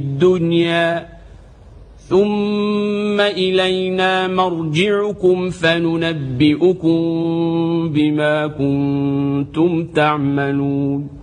الدنيا ثم إلينا مرجعكم فننبئكم بما كنتم تعملون.